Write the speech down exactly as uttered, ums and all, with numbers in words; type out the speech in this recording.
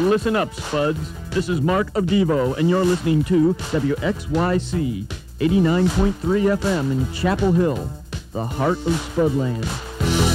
Listen up, Spuds. This is Mark of Devo, and you're listening to W X Y C, eighty-nine point three F M in Chapel Hill, the heart of Spudland.